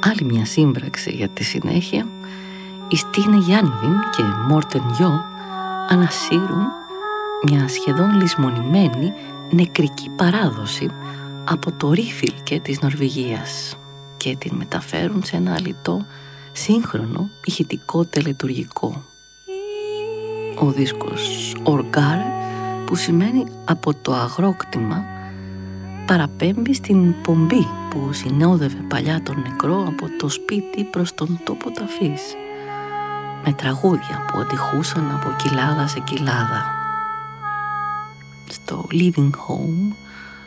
Άλλη μια σύμπραξη για τη συνέχεια, οι Στίνε Γιάννβιν και Μόρτεν Γιώ ανασύρουν μια σχεδόν λησμονημένη νεκρική παράδοση από το ρίφιλκε της Νορβηγίας και την μεταφέρουν σε ένα αλητό σύγχρονο ηχητικό τελετουργικό. Ο δίσκος «Οργάρ», που σημαίνει από το αγρόκτημα, παραπέμπει στην πομπή που συνόδευε παλιά τον νεκρό από το σπίτι προς τον τόπο ταφής, με τραγούδια που αντιχούσαν από κοιλάδα σε κοιλάδα. Στο Living Home